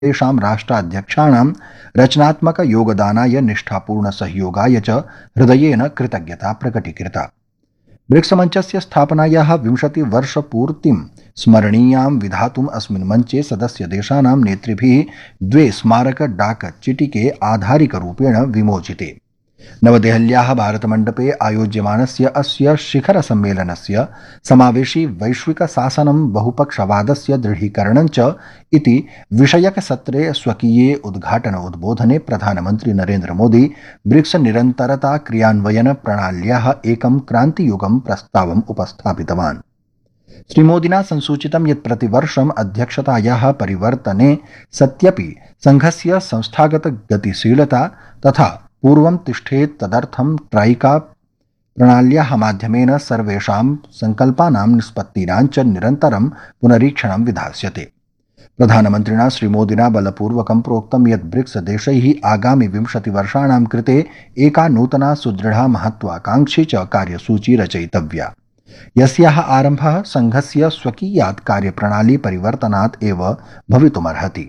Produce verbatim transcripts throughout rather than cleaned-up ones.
तेषां राष्ट्राध्यक्षाणां रचनात्मकयोगदानाय निष्ठापूर्णसहयोगाय च हृदयेन कृतज्ञता प्रकटीकृता। ब्रिक्स-मञ्चस्य स्थापनायाः विंशतिवर्षपूर्तिं स्मरणीयां विधातुम् अस्मिन् मञ्चे सदस्यदेशानां नेतृभिः द्वे स्मारक-डाक-चिटिके आधारिकरूपेण विमोचिते। नवदेहल्याः भारतमण्डपे आयोज्यमानस्य अस्य शिखरसम्मेलनस्य समावेशी वैश्विकशासनं बहुपक्षवादस्य दृढीकरणं च इति विषयकसत्रे स्वकीये उद्घाटनोद्बोधने प्रधानमन्त्री नरेन्द्र मोदी ब्रिक्स निरन्तरता क्रियान्वयन प्रणाल्याः एकं क्रान्तियुगं प्रस्तावम् उपस्थापितवान्। श्रीमोदिना संसूचितं यत् प्रतिवर्षम् अध्यक्षतायाः परिवर्तने सत्यपि संघस्य संस्थागत गतिशीलता तथा पूर्वं तिष्ठेत् तदर्थं ट्राइका प्रणाल्याः माध्यमेन सर्वेषां संकल्पानां निष्पत्तीनां च निरन्तरं पुनरीक्षणं विधास्यते। प्रधानमन्त्रिणा श्रीमोदिना बलपूर्वकं प्रोक्तं यत् ब्रिक्स देशैः आगामि विंशतिवर्षाणां कृते एका नूतना सुदृढा महत्वाकांक्षी च कार्यसूची रचयितव्या, यस्याः आरम्भः संघस्य स्वकीयात् कार्यप्रणाली परिवर्तनात् एव भवितुमर्हति।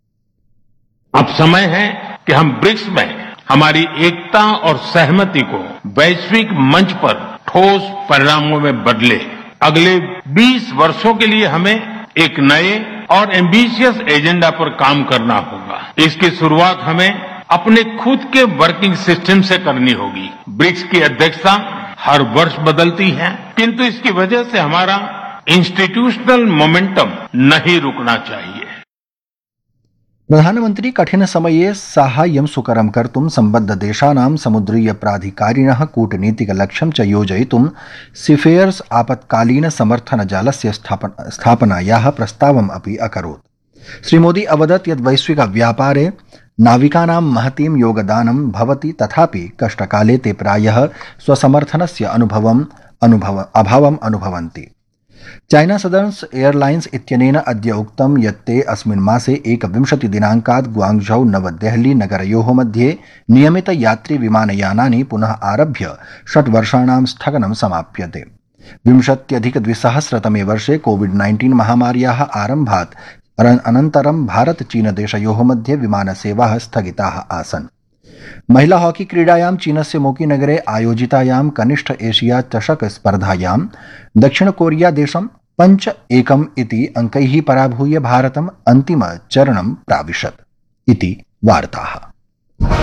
अब समय है कि हम ब्रिक्स में हमारी एकता और सहमति को वैश्विक मंच पर ठोस परिणामों में बदले। अगले बीस वर्षों के लिए हमें एक नए और एम्बिशियस एजेंडा पर काम करना होगा। इसकी शुरुआत हमें अपने खुद के वर्किंग सिस्टम से करनी होगी। ब्रिक्स की अध्यक्षता हर वर्ष बदलती है, किंतु इसकी वजह से हमारा इंस्टीट्यूशनल मोमेंटम नहीं रुकना चाहिए। प्रधानमन्त्री कठिनसमये साहाय्यं सुकरं कर्तुं सम्बद्धदेशानां समुद्रीयप्राधिकारिणः कूटनीतिकलक्ष्यं च योजयितुं सीफेयर्स आपत्कालीनसमर्थनजालस्य स्थापन स्थापनायाः प्रस्तावम् अपि अकरोत्। श्रीमोदी अवदत् यत् वैश्विकव्यापारे नाविकानां महतीं योगदानं भवति, तथापि कष्टकाले ते प्रायः स्वसमर्थनस्य अनुभवम् अनुभव अभावम् अनुभवन्ति। चाइना सदर्न्स एयरलाइन्स इत्यनेन अद्य उक्तं यत् ते अस्मिन् मासे एकविंशतिदिनाङ्कात् ग्वाङ्गझौ नवदेहली नगरयोः मध्ये नियमित यात्री विमानयानानि पुनः आरभ्य षट् वर्षाणां स्थगनं समाप्यते। विंशत्यधिकद्विसहस्रतमे वर्षे कोविड नाइन्टीन महामार्याः आरम्भात् अनन्तरं भारत चीन देशयोः मध्ये विमानसेवाः स्थगिताः आसन्। महिला हॉकी क्रीडायां चीनस्य मोकीनगरे आयोजितायां कनिष्ठ एशिया चषक स्पर्धायां दक्षिण कोरिया देशं पञ्च एकम् इति अंकैः पराभूय भारतम् अन्तिमचरणं प्राविशत्। इति वार्ताः।